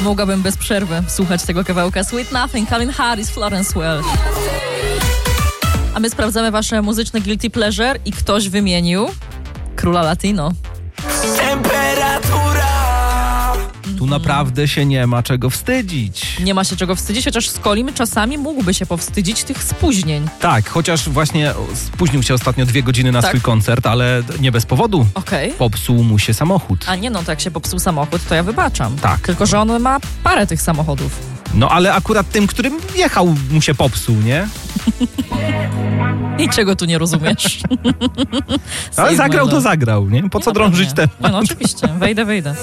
Mogłabym bez przerwy słuchać tego kawałka. Sweet Nothing, Calvin Harris, Florence Welch. A my sprawdzamy wasze muzyczne guilty pleasure i ktoś wymienił Króla Latino. Tu naprawdę się nie ma czego wstydzić. Nie ma się czego wstydzić, chociaż Skolim czasami mógłby się powstydzić tych spóźnień. Tak, chociaż właśnie spóźnił się ostatnio 2 godziny na swój koncert, ale nie bez powodu. Okej. Popsuł mu się samochód. A nie, no to jak się popsuł samochód, to ja wybaczam. Tak. Tylko że on ma parę tych samochodów. No ale akurat tym, którym jechał, mu się popsuł, nie? I czego tu nie rozumiesz? Ale zagrał to zagrał, nie? Po co drążyć temat? No oczywiście, wejdę.